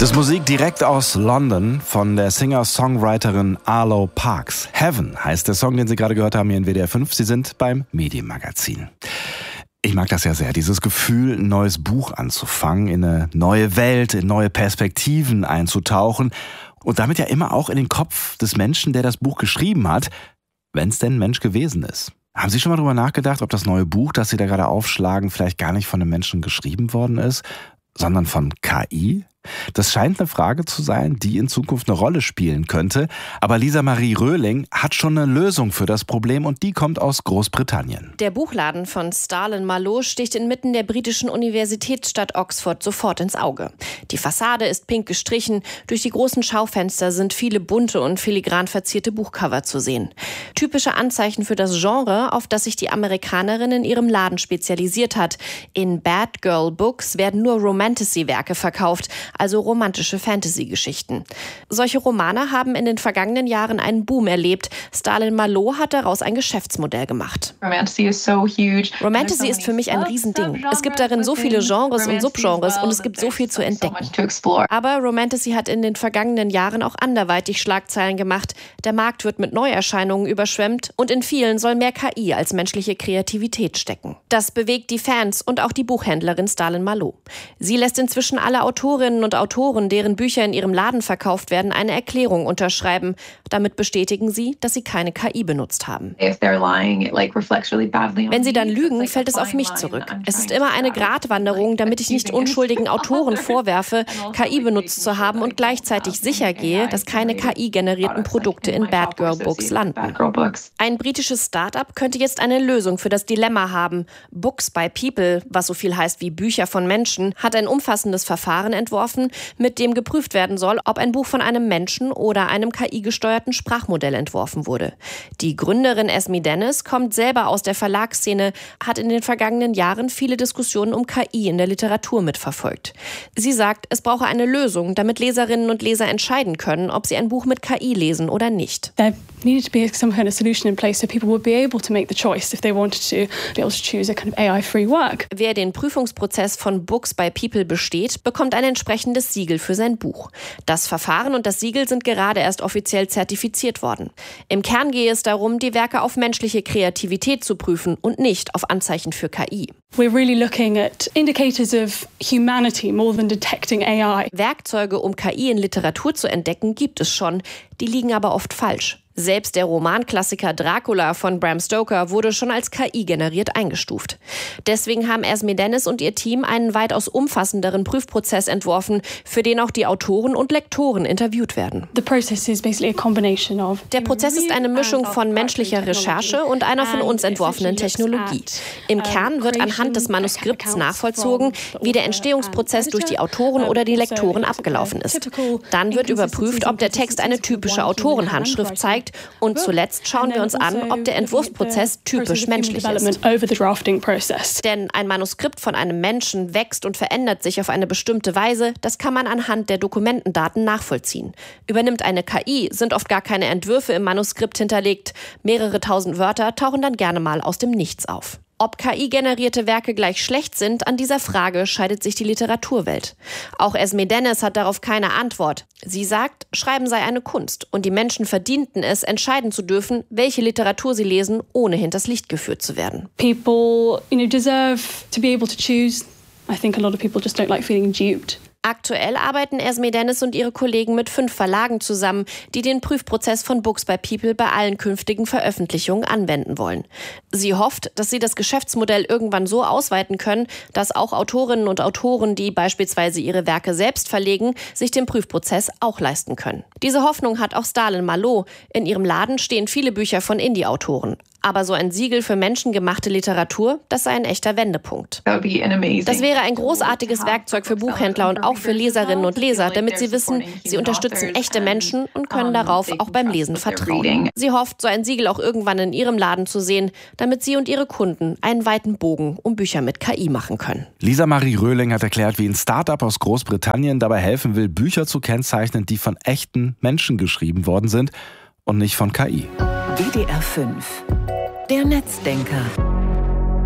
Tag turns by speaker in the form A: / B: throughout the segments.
A: Das Musik direkt aus London von der Singer-Songwriterin Arlo Parks. Heaven heißt der Song, den Sie gerade gehört haben hier in WDR 5. Sie sind beim Medienmagazin. Ich mag das ja sehr, dieses Gefühl, ein neues Buch anzufangen, in eine neue Welt, in neue Perspektiven einzutauchen und damit ja immer auch in den Kopf des Menschen, der das Buch geschrieben hat, wenn es denn ein Mensch gewesen ist. Haben Sie schon mal darüber nachgedacht, ob das neue Buch, das Sie da gerade aufschlagen, vielleicht gar nicht von einem Menschen geschrieben worden ist, sondern von KI? Das scheint eine Frage zu sein, die in Zukunft eine Rolle spielen könnte. Aber Lisa Marie Röhling hat schon eine Lösung für das Problem und die kommt aus Großbritannien.
B: Der Buchladen von Starlin Malo sticht inmitten der britischen Universitätsstadt Oxford sofort ins Auge. Die Fassade ist pink gestrichen, durch die großen Schaufenster sind viele bunte und filigran verzierte Buchcover zu sehen. Typische Anzeichen für das Genre, auf das sich die Amerikanerin in ihrem Laden spezialisiert hat. In Bad Girl Books werden nur Romantasy-Werke verkauft, also romantische Fantasy-Geschichten. Solche Romane haben in den vergangenen Jahren einen Boom erlebt. Starlin Malo hat daraus ein Geschäftsmodell gemacht. Romantasy ist für mich ein Riesending. Es gibt darin so viele Genres und Subgenres und es gibt so viel zu entdecken. Aber Romantasy hat in den vergangenen Jahren auch anderweitig Schlagzeilen gemacht. Der Markt wird mit Neuerscheinungen überschwemmt und in vielen soll mehr KI als menschliche Kreativität stecken. Das bewegt die Fans und auch die Buchhändlerin Starlin Malo. Sie lässt inzwischen alle Autorinnen und Autoren, deren Bücher in ihrem Laden verkauft werden, eine Erklärung unterschreiben. Damit bestätigen sie, dass sie keine KI benutzt haben. Wenn sie dann lügen, fällt es auf mich zurück. Es ist immer eine Gratwanderung, damit ich nicht unschuldigen Autoren vorwerfe, KI benutzt zu haben und gleichzeitig sicher gehe, dass keine KI-generierten Produkte in Bad Girl Books landen. Ein britisches Start-up könnte jetzt eine Lösung für das Dilemma haben. Books by People, was so viel heißt wie Bücher von Menschen, hat ein umfassendes Verfahren entworfen, mit dem geprüft werden soll, ob ein Buch von einem Menschen oder einem KI-gesteuerten Sprachmodell entworfen wurde. Die Gründerin Esme Dennis kommt selber aus der Verlagsszene, hat in den vergangenen Jahren viele Diskussionen um KI in der Literatur mitverfolgt. Sie sagt, es brauche eine Lösung, damit Leserinnen und Leser entscheiden können, ob sie ein Buch mit KI lesen oder nicht.
C: There needed to be some kind of solution in place so people would be able to make the choice if they wanted to be able to choose a kind of AI-free work.
B: Wer den Prüfungsprozess von Books by People besteht, bekommt ein entsprechendes Siegel für sein Buch. Das Verfahren und das Siegel sind gerade erst offiziell zertifiziert worden. Im Kern gehe es darum, die Werke auf menschliche Kreativität zu prüfen und nicht auf Anzeichen für KI.
C: We're really looking at indicators of humanity more than detecting AI.
B: Werkzeuge, um KI in Literatur zu entdecken, gibt es schon. Die liegen aber oft falsch. Selbst der Romanklassiker Dracula von Bram Stoker wurde schon als KI generiert eingestuft. Deswegen haben Esme Dennis und ihr Team einen weitaus umfassenderen Prüfprozess entworfen, für den auch die Autoren und Lektoren interviewt werden.
C: Der Prozess
B: ist eine Mischung von menschlicher Recherche und einer von uns entworfenen Technologie. Im Kern wird anhand des Manuskripts nachvollzogen, wie der Entstehungsprozess durch die Autoren oder die Lektoren abgelaufen ist. Dann wird überprüft, ob der Text eine typische Autorenhandschrift zeigt. Und zuletzt schauen wir uns an, ob der Entwurfsprozess typisch menschlich ist. Denn ein Manuskript von einem Menschen wächst und verändert sich auf eine bestimmte Weise, das kann man anhand der Dokumentendaten nachvollziehen. Übernimmt eine KI, sind oft gar keine Entwürfe im Manuskript hinterlegt. Mehrere tausend Wörter tauchen dann gerne mal aus dem Nichts auf. Ob KI-generierte Werke gleich schlecht sind, an dieser Frage scheidet sich die Literaturwelt. Auch Esme Dennis hat darauf keine Antwort. Sie sagt, Schreiben sei eine Kunst und die Menschen verdienten es, entscheiden zu dürfen, welche Literatur sie lesen, ohne hinters Licht geführt zu werden.
C: People, deserve to be able to choose. I think a lot of people just don't like feeling duped.
B: Aktuell arbeiten Esme Dennis und ihre Kollegen mit 5 Verlagen zusammen, die den Prüfprozess von Books by People bei allen künftigen Veröffentlichungen anwenden wollen. Sie hofft, dass sie das Geschäftsmodell irgendwann so ausweiten können, dass auch Autorinnen und Autoren, die beispielsweise ihre Werke selbst verlegen, sich den Prüfprozess auch leisten können. Diese Hoffnung hat auch Starlin Malo. In ihrem Laden stehen viele Bücher von Indie-Autoren. Aber so ein Siegel für menschengemachte Literatur, das sei ein echter Wendepunkt. Das wäre ein großartiges Werkzeug für Buchhändler und auch für Leserinnen und Leser, damit sie wissen, sie unterstützen echte Menschen und können darauf auch beim Lesen vertrauen. Sie hofft, so ein Siegel auch irgendwann in ihrem Laden zu sehen, damit sie und ihre Kunden einen weiten Bogen um Bücher mit KI machen können.
A: Lisa Marie Röhling hat erklärt, wie ein Start-up aus Großbritannien dabei helfen will, Bücher zu kennzeichnen, die von echten Menschen geschrieben worden sind und nicht von KI.
D: WDR 5. Der Netzdenker.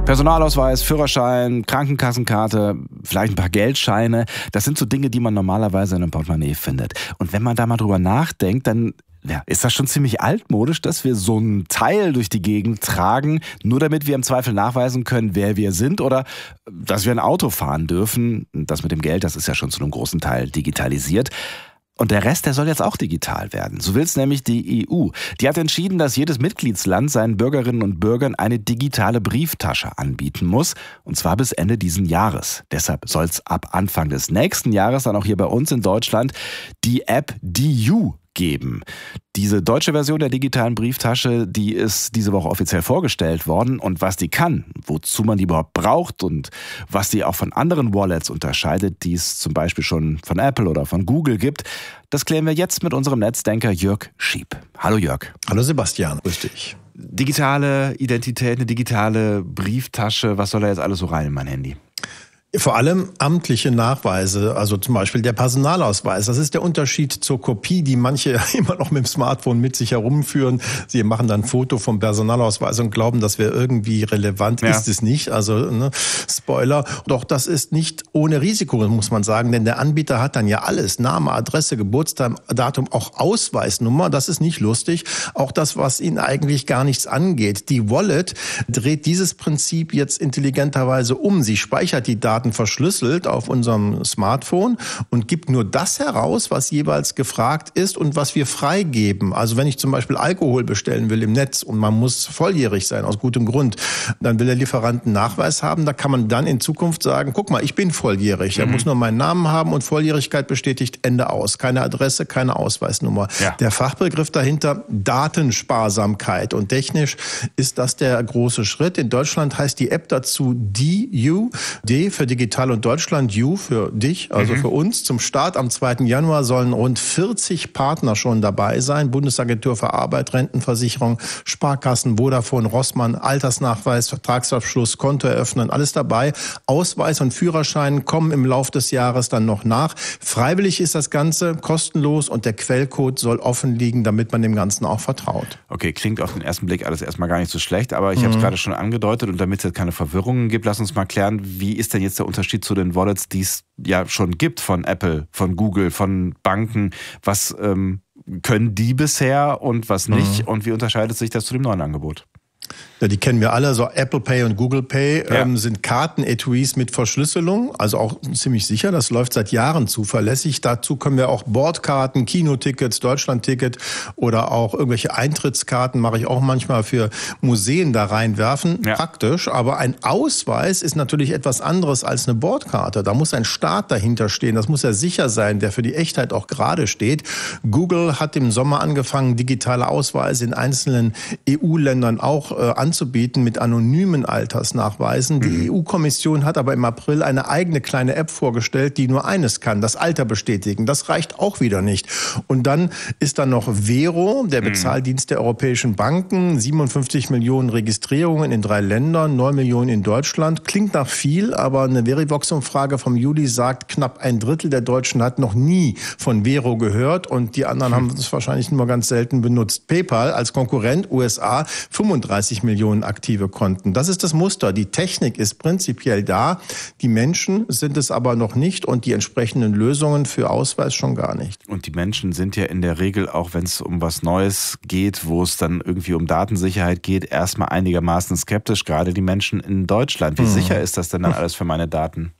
A: Personalausweis, Führerschein, Krankenkassenkarte, vielleicht ein paar Geldscheine. Das sind so Dinge, die man normalerweise in einem Portemonnaie findet. Und wenn man da mal drüber nachdenkt, dann ist das schon ziemlich altmodisch, dass wir so ein Teil durch die Gegend tragen, nur damit wir im Zweifel nachweisen können, wer wir sind oder dass wir ein Auto fahren dürfen. Das mit dem Geld, das ist ja schon zu einem großen Teil digitalisiert. Und der Rest, der soll jetzt auch digital werden. So will es nämlich die EU. Die hat entschieden, dass jedes Mitgliedsland seinen Bürgerinnen und Bürgern eine digitale Brieftasche anbieten muss. Und zwar bis Ende diesen Jahres. Deshalb soll es ab Anfang des nächsten Jahres dann auch hier bei uns in Deutschland die App DIU geben. Diese deutsche Version der digitalen Brieftasche, die ist diese Woche offiziell vorgestellt worden. Und was die kann, wozu man die überhaupt braucht und was die auch von anderen Wallets unterscheidet, die es zum Beispiel schon von Apple oder von Google gibt, das klären wir jetzt mit unserem Netzdenker Jörg Schieb. Hallo Jörg.
D: Hallo Sebastian, grüß dich.
A: Digitale Identität, eine digitale Brieftasche, was soll da jetzt alles so rein in mein Handy?
D: Vor allem amtliche Nachweise, also zum Beispiel der Personalausweis. Das ist der Unterschied zur Kopie, die manche immer noch mit dem Smartphone mit sich herumführen. Sie machen dann ein Foto vom Personalausweis und glauben, das wäre irgendwie relevant. Ja. Ist es nicht. Also Spoiler. Doch das ist nicht ohne Risiko, muss man sagen. Denn der Anbieter hat dann ja alles. Name, Adresse, Geburtsdatum, auch Ausweisnummer. Das ist nicht lustig. Auch das, was ihn eigentlich gar nichts angeht. Die Wallet dreht dieses Prinzip jetzt intelligenterweise um. Sie speichert die Daten verschlüsselt auf unserem Smartphone und gibt nur das heraus, was jeweils gefragt ist und was wir freigeben. Also wenn ich zum Beispiel Alkohol bestellen will im Netz und man muss volljährig sein, aus gutem Grund, dann will der Lieferant einen Nachweis haben. Da kann man dann in Zukunft sagen, guck mal, ich bin volljährig. Er muss nur meinen Namen haben und Volljährigkeit bestätigt, Ende aus. Keine Adresse, keine Ausweisnummer. Ja. Der Fachbegriff dahinter, Datensparsamkeit. Und technisch ist das der große Schritt. In Deutschland heißt die App dazu DIU, D für Digital und Deutschland, U für dich, also für uns. Zum Start am 2. Januar sollen rund 40 Partner schon dabei sein. Bundesagentur für Arbeit, Rentenversicherung, Sparkassen, Vodafone, Rossmann, Altersnachweis, Vertragsabschluss, Konto eröffnen, alles dabei. Ausweis und Führerschein kommen im Laufe des Jahres dann noch nach. Freiwillig ist das Ganze, kostenlos und der Quellcode soll offen liegen, damit man dem Ganzen auch vertraut.
A: Okay, klingt auf den ersten Blick alles erstmal gar nicht so schlecht, aber ich habe es gerade schon angedeutet und damit es jetzt keine Verwirrungen gibt, lass uns mal klären, wie ist denn jetzt der Unterschied zu den Wallets, die es ja schon gibt von Apple, von Google, von Banken. Was können die bisher und was nicht? Und wie unterscheidet sich das zu dem neuen Angebot?
D: Ja, die kennen wir alle, so Apple Pay und Google Pay sind Karten-Etuis mit Verschlüsselung, also auch ziemlich sicher, das läuft seit Jahren zuverlässig. Dazu können wir auch Bordkarten, Kinotickets, Deutschlandticket oder auch irgendwelche Eintrittskarten, mache ich auch manchmal für Museen da reinwerfen, praktisch. Aber ein Ausweis ist natürlich etwas anderes als eine Bordkarte. Da muss ein Staat dahinter stehen, das muss ja sicher sein, der für die Echtheit auch gerade steht. Google hat im Sommer angefangen, digitale Ausweise in einzelnen EU-Ländern auch anzubieten mit anonymen Altersnachweisen. Die EU-Kommission hat aber im April eine eigene kleine App vorgestellt, die nur eines kann, das Alter bestätigen. Das reicht auch wieder nicht. Und dann ist da noch Vero, der Bezahldienst der europäischen Banken, 57 Millionen Registrierungen in 3 Ländern, 9 Millionen in Deutschland. Klingt nach viel, aber eine Verivox-Umfrage vom Juli sagt, knapp 1/3 der Deutschen hat noch nie von Vero gehört und die anderen haben es wahrscheinlich nur ganz selten benutzt. PayPal als Konkurrent, USA, 35 Millionen aktive Konten. Das ist das Muster. Die Technik ist prinzipiell da. Die Menschen sind es aber noch nicht und die entsprechenden Lösungen für Ausweis schon gar nicht.
A: Und die Menschen sind ja in der Regel, auch wenn es um was Neues geht, wo es dann irgendwie um Datensicherheit geht, erstmal einigermaßen skeptisch, gerade die Menschen in Deutschland. Wie sicher ist das denn dann alles für meine Daten?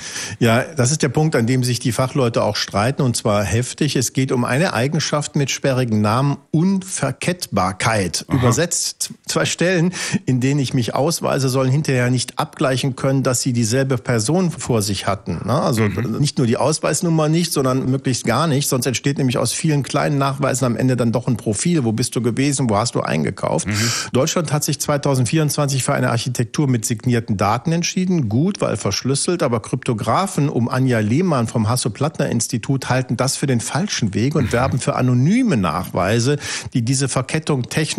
D: Ja, das ist der Punkt, an dem sich die Fachleute auch streiten, und zwar heftig. Es geht um eine Eigenschaft mit sperrigen Namen, Unverkettbarkeit. Aha. Übersetzt 2 Stellen, in denen ich mich ausweise, sollen hinterher nicht abgleichen können, dass sie dieselbe Person vor sich hatten. Also nicht nur die Ausweisnummer nicht, sondern möglichst gar nicht. Sonst entsteht nämlich aus vielen kleinen Nachweisen am Ende dann doch ein Profil. Wo bist du gewesen? Wo hast du eingekauft? Deutschland hat sich 2024 für eine Architektur mit signierten Daten entschieden. Gut, weil verschlüsselt, aber Kryptografen um Anja Lehmann vom Hasso-Plattner-Institut halten das für den falschen Weg und werben für anonyme Nachweise, die diese Verkettung technisch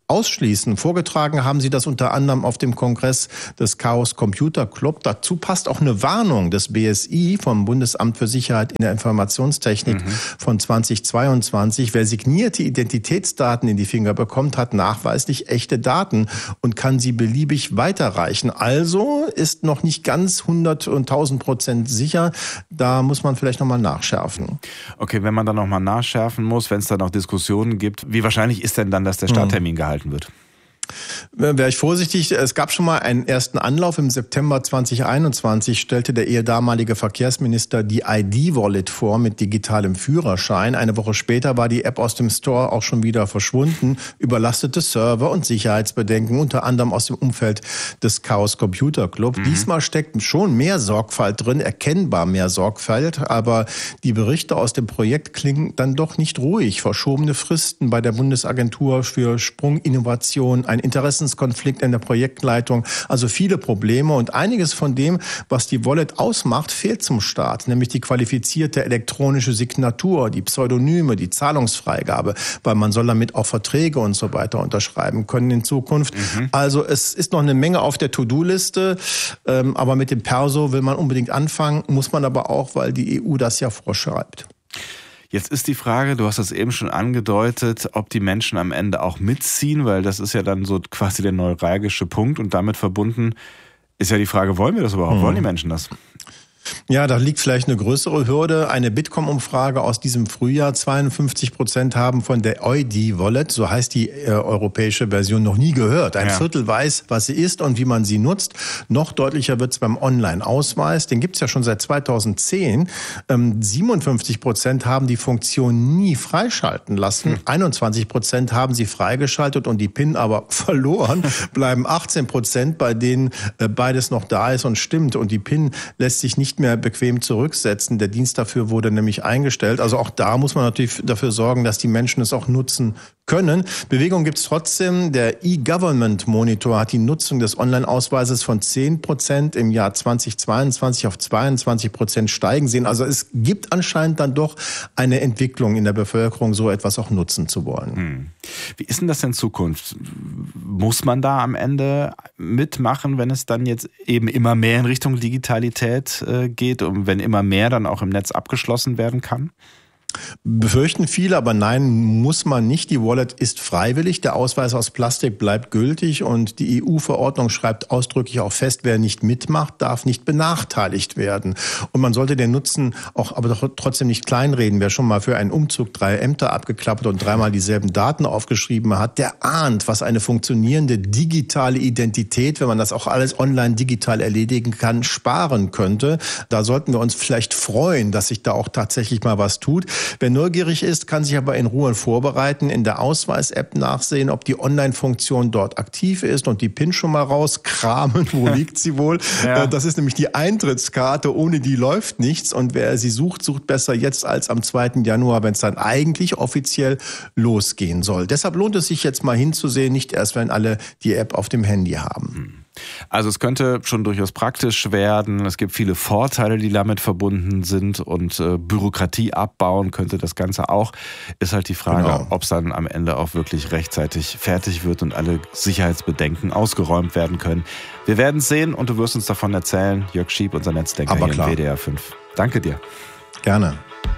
D: ausschließen. Vorgetragen haben sie das unter anderem auf dem Kongress des Chaos Computer Club. Dazu passt auch eine Warnung des BSI, vom Bundesamt für Sicherheit in der Informationstechnik von 2022. Wer signierte Identitätsdaten in die Finger bekommt, hat nachweislich echte Daten und kann sie beliebig weiterreichen. Also ist noch nicht ganz 100 und 1000% sicher. Da muss man vielleicht nochmal nachschärfen.
A: Okay, wenn man dann nochmal nachschärfen muss, wenn es dann noch Diskussionen gibt, wie wahrscheinlich ist denn dann, dass der Starttermin gehalten wird?
D: Wäre ich vorsichtig. Es gab schon mal einen ersten Anlauf. Im September 2021 stellte der damalige Verkehrsminister die ID-Wallet vor mit digitalem Führerschein. Eine Woche später war die App aus dem Store auch schon wieder verschwunden. Überlastete Server und Sicherheitsbedenken, unter anderem aus dem Umfeld des Chaos Computer Club. Diesmal steckt schon mehr Sorgfalt drin, erkennbar mehr Sorgfalt. Aber die Berichte aus dem Projekt klingen dann doch nicht ruhig. Verschobene Fristen bei der Bundesagentur für Sprunginnovation, ein Interessenskonflikt in der Projektleitung, also viele Probleme und einiges von dem, was die Wallet ausmacht, fehlt zum Start, nämlich die qualifizierte elektronische Signatur, die Pseudonyme, die Zahlungsfreigabe, weil man soll damit auch Verträge und so weiter unterschreiben können in Zukunft. Also es ist noch eine Menge auf der To-Do-Liste, aber mit dem Perso will man unbedingt anfangen, muss man aber auch, weil die EU das ja vorschreibt.
A: Jetzt ist die Frage, du hast das eben schon angedeutet, ob die Menschen am Ende auch mitziehen, weil das ist ja dann so quasi der neuralgische Punkt und damit verbunden ist ja die Frage, wollen wir das überhaupt? Wollen die Menschen das?
D: Ja, da liegt vielleicht eine größere Hürde. Eine Bitkom-Umfrage aus diesem Frühjahr. 52% haben von der ID-Wallet, so heißt die europäische Version, noch nie gehört. Ein Viertel weiß, was sie ist und wie man sie nutzt. Noch deutlicher wird es beim Online-Ausweis. Den gibt's ja schon seit 2010. 57% haben die Funktion nie freischalten lassen. 21% haben sie freigeschaltet und die PIN aber verloren. Bleiben 18%, bei denen beides noch da ist und stimmt. Und die PIN lässt sich nicht mehr bequem zurücksetzen. Der Dienst dafür wurde nämlich eingestellt. Also auch da muss man natürlich dafür sorgen, dass die Menschen es auch nutzen können. Bewegung gibt es trotzdem. Der E-Government-Monitor hat die Nutzung des Online-Ausweises von 10% im Jahr 2022 auf 22% steigen sehen. Also es gibt anscheinend dann doch eine Entwicklung in der Bevölkerung, so etwas auch nutzen zu wollen.
A: Wie ist denn das in Zukunft? Muss man da am Ende mitmachen, wenn es dann jetzt eben immer mehr in Richtung Digitalität geht und wenn immer mehr dann auch im Netz abgeschlossen werden kann?
D: Befürchten viele, aber nein, muss man nicht. Die Wallet ist freiwillig. Der Ausweis aus Plastik bleibt gültig und die EU-Verordnung schreibt ausdrücklich auch fest, wer nicht mitmacht, darf nicht benachteiligt werden. Und man sollte den Nutzen auch aber doch trotzdem nicht kleinreden. Wer schon mal für einen Umzug 3 Ämter abgeklappert und 3-mal dieselben Daten aufgeschrieben hat, der ahnt, was eine funktionierende digitale Identität, wenn man das auch alles online digital erledigen kann, sparen könnte. Da sollten wir uns vielleicht freuen, dass sich da auch tatsächlich mal was tut. Wer neugierig ist, kann sich aber in Ruhe vorbereiten, in der Ausweis-App nachsehen, ob die Online-Funktion dort aktiv ist und die PIN schon mal rauskramen. Wo liegt sie wohl? Ja. Das ist nämlich die Eintrittskarte. Ohne die läuft nichts. Und wer sie sucht, sucht besser jetzt als am 2. Januar, wenn es dann eigentlich offiziell losgehen soll. Deshalb lohnt es sich jetzt mal hinzusehen, nicht erst, wenn alle die App auf dem Handy haben.
A: Also es könnte schon durchaus praktisch werden. Es gibt viele Vorteile, die damit verbunden sind und Bürokratie abbauen könnte das Ganze auch. Ist halt die Frage, ob es dann am Ende auch wirklich rechtzeitig fertig wird und alle Sicherheitsbedenken ausgeräumt werden können. Wir werden es sehen und du wirst uns davon erzählen. Jörg Schieb, unser Netzdenker hier im WDR 5. Danke dir.
D: Gerne.